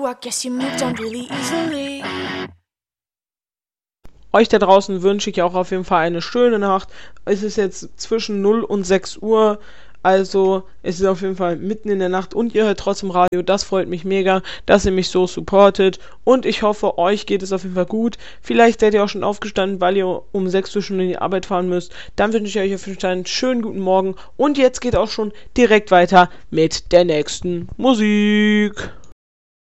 I guess you moved on really easily. Euch da draußen wünsche ich auch auf jeden Fall eine schöne Nacht. Es ist jetzt zwischen 0 und 6 Uhr, also es ist auf jeden Fall mitten in der Nacht und ihr hört trotzdem Radio. Das freut mich mega, dass ihr mich so supportet und ich hoffe, euch geht es auf jeden Fall gut. Vielleicht seid ihr auch schon aufgestanden, weil ihr um 6 Uhr schon in die Arbeit fahren müsst. Dann wünsche ich euch auf jeden Fall einen schönen guten Morgen und jetzt geht auch schon direkt weiter mit der nächsten Musik.